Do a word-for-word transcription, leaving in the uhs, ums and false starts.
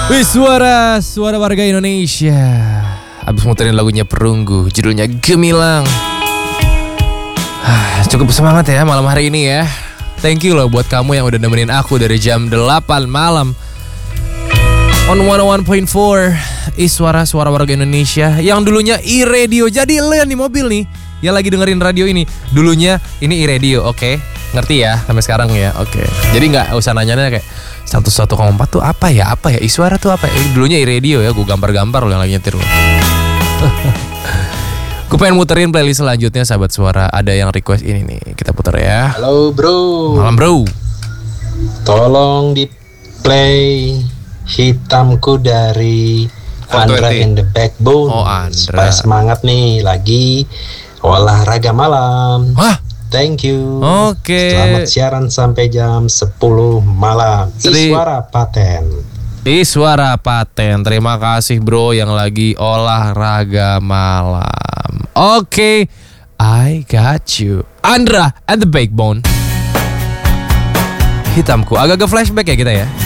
Wih, suara suara warga Indonesia. Abis muterin lagunya Perunggu, judulnya Gemilang. Ah, cukup semangat ya malam hari ini ya. Thank you loh buat kamu yang udah nemenin aku dari jam delapan malam. On seratus satu koma empat Is suara suara warga Indonesia. Yang dulunya iRadio. Jadi lo yang di mobil nih, yang lagi dengerin radio ini, dulunya ini iRadio, oke? Okay? Ngerti ya sampai sekarang ya, oke? Okay. Jadi nggak usah nanya-nanya kayak seratus satu koma empat tuh apa ya, apa ya, Iswara tuh apa ya? Eh, dulunya iRadio ya, gue gambar-gambar lo yang lagi nyetir lo. Gue pengen muterin playlist selanjutnya sahabat suara. Ada yang request ini nih, kita puter ya. Halo bro. Malam bro. Tolong di play Hitamku dari Andra and the Backbone. Oh, Andra. Supaya semangat nih lagi olahraga malam. Wah. Thank you. Oke. Okay. Selamat siaran sampai jam sepuluh malam. Iswara Paten. Iswara Paten. Terima kasih bro yang lagi olahraga malam. Oke. Okay. I got you. Andra and the Backbone. Hitamku. Agak-agak flashback ya kita ya.